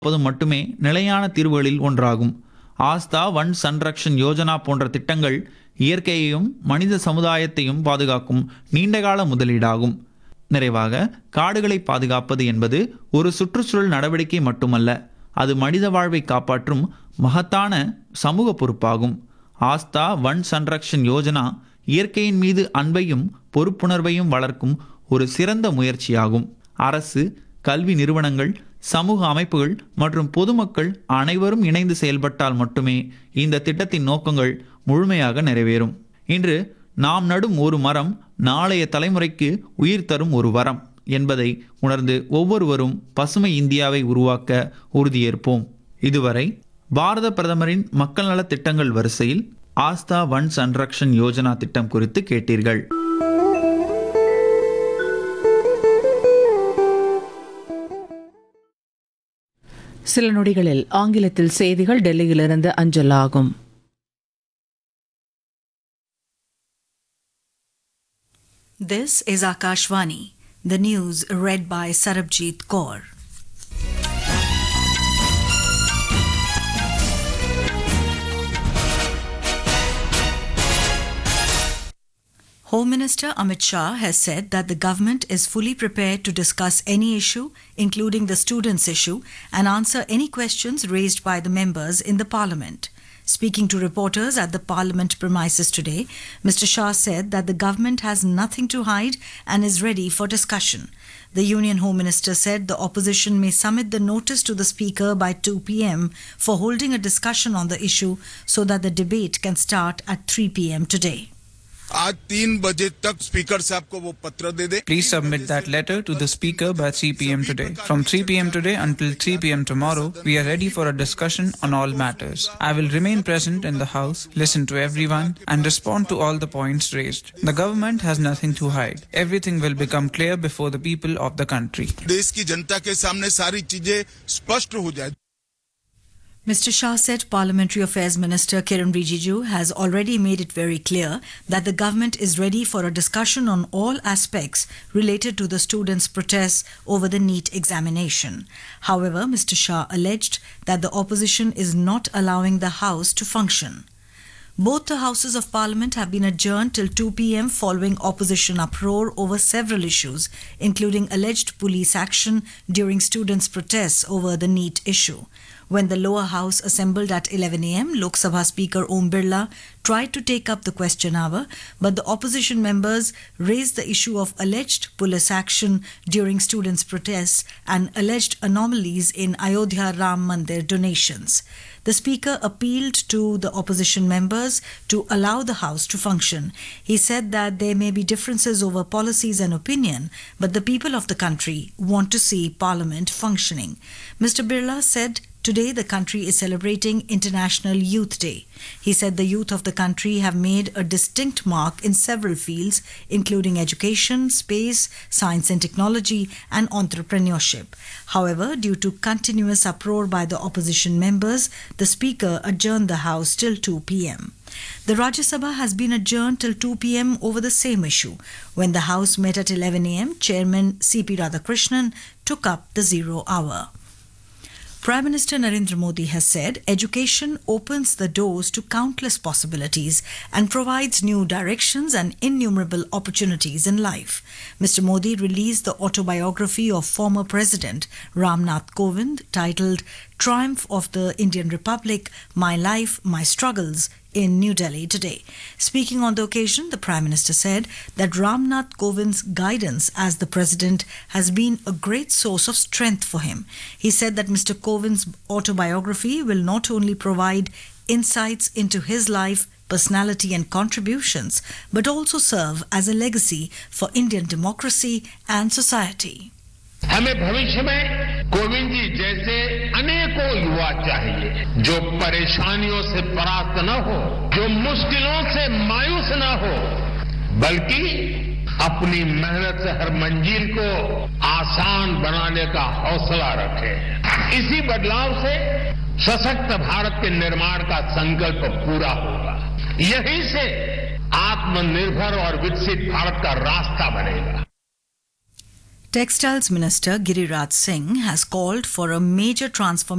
மட்டுமே நிலையான தீர்வுகளில் ஒன்றாகும். ஆஸ்தா வன் சன்ரக்ஷன் யோஜனா போன்ற திட்டங்கள் இயற்கையையும் மனித சமுதாயத்தையும் பாதுகாக்கும் நீண்டகால முதலீடாகும். நிறைவாக, காடுகளை பாதுகாப்பது என்பது ஒரு சுற்றுச்சூழல் நடவடிக்கை மட்டுமல்ல, அது மனித வாழ்வை காப்பாற்றும் மகத்தான சமூக பொறுப்பாகும். ஆஸ்தா வன் சன்ரக்ஷன் யோஜனா இயற்கையின் மீது அன்பையும் பொறுப்புணர்வையும் வளர்க்கும் ஒரு சிறந்த முயற்சியாகும். அரசு, கல்வி நிறுவனங்கள், சமூக அமைப்புகள் மற்றும் பொதுமக்கள் அனைவரும் இணைந்து செயல்பட்டால் மட்டுமே இந்த திட்டத்தின் நோக்கங்கள் முழுமையாக நிறைவேறும். இன்று நாம் நடும் ஒரு மரம் நாளைய தலைமுறைக்கு உயிர் தரும் ஒரு வரம் என்பதை உணர்ந்து ஒவ்வொருவரும் பசுமை இந்தியாவை உருவாக்க உறுதியேற்போம். இதுவரை பாரத பிரதமரின் மக்கள் நல திட்டங்கள் வரிசையில் ஆஸ்தா வன் சன்ரக்ஷன் யோஜனா திட்டம் குறித்து கேட்டீர்கள். சில நொடிகளில் ஆங்கிலத்தில் செய்திகள் டெல்லியிலிருந்து அஞ்சலாகும். This is Akashvani. The news read by Sarabjit Kaur. Home Minister Amit Shah has said that the government is fully prepared to discuss any issue, including the students' issue, and answer any questions raised by the members in the parliament. Speaking to reporters at the parliament premises today, Mr. Shah said that the government has nothing to hide and is ready for discussion. The Union Home Minister said the opposition may submit the notice to the Speaker by 2 p.m. for holding a discussion on the issue so that the debate can start at 3 p.m. today. आज 3 बजे तक speaker साहब को वो पत्र दे दे. Please submit that letter to the Speaker by 3 p.m. today. From 3 p.m. today until 3 p.m. tomorrow, we are ready for a discussion on all matters. I will remain present in the House, listen to everyone, and respond to all the points raised. The government has nothing to hide. Everything will become clear before the people of the country. देश की जनता के सामने सारी चीजें स्पष्ट हो जाए. Mr. Shah said Parliamentary Affairs Minister Kiran Rijiju has already made it very clear that the government is ready for a discussion on all aspects related to the students' protests over the NEET examination. However, Mr. Shah alleged that the opposition is not allowing the House to function. Both the Houses of Parliament have been adjourned till 2 p.m. following opposition uproar over several issues, including alleged police action during students' protests over the NEET issue. When the lower house assembled at 11 a.m., Lok Sabha Speaker Om Birla tried to take up the question hour, but the opposition members raised the issue of alleged police action during students' protests and alleged anomalies in Ayodhya Ram Mandir donations. The Speaker appealed to the opposition members to allow the House to function. He said that there may be differences over policies and opinion, but the people of the country want to see Parliament functioning. Mr. Birla said today the country is celebrating International Youth Day. He said the youth of the country have made a distinct mark in several fields, including education, space, science and technology, and entrepreneurship. However, due to continuous uproar by the opposition members, the Speaker adjourned the House till 2 p.m. The Rajya Sabha has been adjourned till 2 p.m. over the same issue. When the House met at 11 a.m., Chairman C.P. Radhakrishnan took up the zero hour. Prime Minister Narendra Modi has said education opens the doors to countless possibilities and provides new directions and innumerable opportunities in life. Mr. Modi released the autobiography of former President Ram Nath Kovind titled Triumph of the Indian Republic, My Life, My Struggles in New Delhi today. Speaking on the occasion, the Prime Minister said that Ram Nath Kovind's guidance as the President has been a great source of strength for him. He said that Mr. Kovind's autobiography will not only provide insights into his life, personality and contributions, but also serve as a legacy for Indian democracy and society. हमें भविष्य में कोविंद जी जैसे अनेकों युवा चाहिए जो परेशानियों से परास्त न हो, जो मुश्किलों से मायूस न हो, बल्कि अपनी मेहनत से हर मंजिल को आसान बनाने का हौसला रखे. इसी बदलाव से सशक्त भारत के निर्माण का संकल्प पूरा होगा. यहीं से आत्मनिर्भर और विकसित भारत का रास्ता बनेगा. Textiles Minister Giriraj Singh has called for a major transformation